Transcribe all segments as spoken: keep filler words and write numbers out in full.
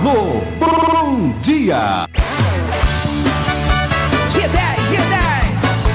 Alô, bom dia! G dez, G dez!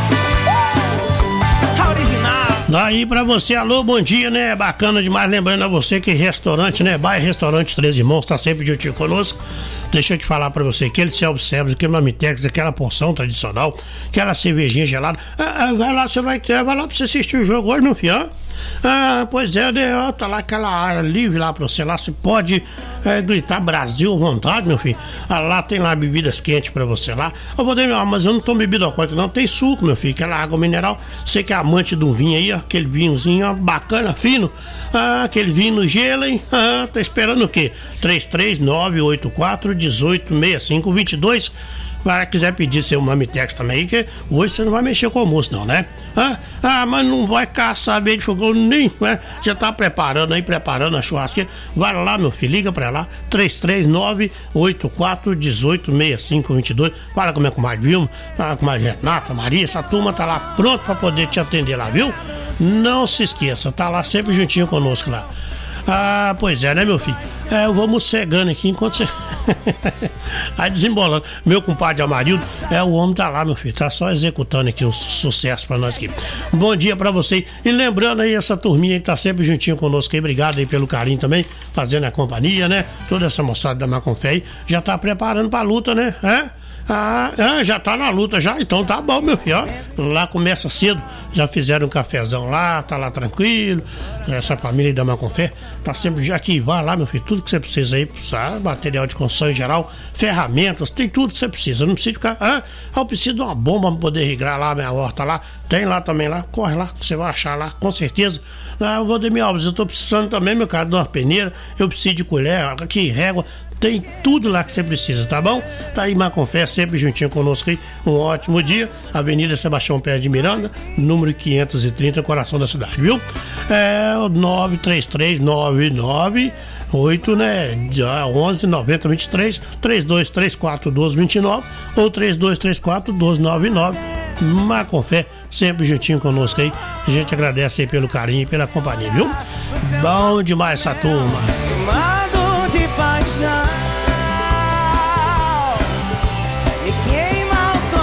Uh! A original! Daí pra você, alô, bom dia, né? Bacana demais, lembrando a você que restaurante, né? Bairro Restaurante Três Irmãos, tá sempre juntinho conosco. Deixa eu te falar pra você, aquele self-service, aquele mamitex, aquela porção tradicional, aquela cervejinha gelada. Ah, ah, vai lá, você vai ter, vai lá pra você assistir o jogo hoje, meu filho. Ah, pois é, né? Ó, tá lá aquela área livre lá pra você lá, você pode é, gritar Brasil à vontade, meu filho. Ah, lá tem lá bebidas quentes pra você lá. Eu vou dizer, mas eu não tomo bebida alcoólica, não, tem suco, meu filho, aquela água mineral. Você que é amante de um vinho aí, ó, aquele vinhozinho, ó, bacana, fino. Ah, aquele vinho no gelo, hein? Ah, tá esperando o quê? três três nove oito quatro um oito seis cinco dois dois. Se quiser pedir seu mamitex também, que hoje você não vai mexer com o almoço não, né? Ah, ah, mas não vai caçar bem de fogão nem, né? Já tá preparando aí, preparando a churrasqueira. Vai lá, meu filho, liga pra lá, três três nove oito quatro um oito seis cinco dois dois. Fala com a minha comadre Vilma, fala com a Renata, Maria, essa turma tá lá pronto pra poder te atender lá, viu? Não se esqueça, tá lá sempre juntinho conosco lá. Ah, pois é, né, meu filho? É, eu vou morcegando aqui enquanto você... Aí desembolando. Meu compadre Amarildo, é, o homem tá lá, meu filho, tá só executando aqui um sucesso pra nós aqui. Bom dia pra você. E lembrando aí, essa turminha que tá sempre juntinho conosco aí, obrigado aí pelo carinho também, fazendo a companhia, né? Toda essa moçada da Macon Fé aí, já tá preparando pra luta, né? É? Ah, é, já tá na luta já, então tá bom, meu filho, ó. Lá começa cedo, já fizeram um cafezão lá, tá lá tranquilo. Essa família aí da Macon Fé tá sempre já aqui, vai lá, meu filho, tudo que você precisa aí, sabe? Material de construção em geral, ferramentas, tem tudo que você precisa, não precisa ficar, ah, eu preciso de uma bomba pra poder irrigar lá a minha horta lá, tem lá também lá, corre lá, que você vai achar lá, com certeza. Ah, eu vou de minha obra, eu tô precisando também, meu cara, de uma peneira, eu preciso de colher, aqui, régua, tem tudo lá que você precisa, tá bom? Tá aí Macon Fé, sempre juntinho conosco aí. Um ótimo dia. Avenida Sebastião Pérez de Miranda, número quinhentos e trinta, coração da cidade, viu? É o nove três três nove nove oito, né? onze noventa vinte e três, três dois três quatro doze vinte e nove ou três dois três quatro doze noventa e nove. Macon Fé, sempre juntinho conosco aí. A gente agradece aí pelo carinho e pela companhia, viu? Bom demais essa turma. De paixão, me queima o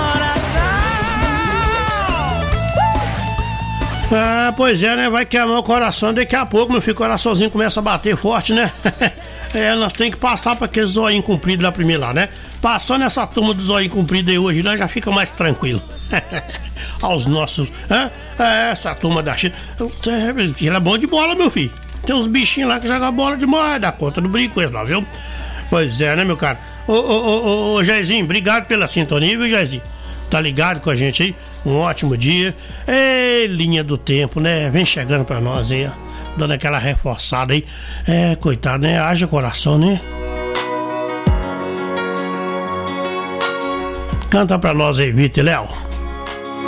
coração. Ah, pois é, né? Vai queimar o coração daqui a pouco, meu filho. O coraçãozinho começa a bater forte, né? É, nós temos que passar para aquele zoinho comprido lá primeiro lá, né? Passando essa turma do zoinho comprido aí hoje, nós já fica mais tranquilo. Aos nossos. É, é, essa turma da China. Ele é bom de bola, meu filho. Tem uns bichinhos lá que jogam bola demais, dá conta do brinco com eles lá, viu? Pois é, né, meu cara? Ô, ô, ô, ô, Jairzinho, obrigado pela sintonia, viu, Jairzinho? Tá ligado com a gente aí? Um ótimo dia. Ei, linha do tempo, né? Vem chegando pra nós aí, ó, dando aquela reforçada aí. É, coitado, né? Haja coração, né? Canta pra nós aí, Vitor e Léo.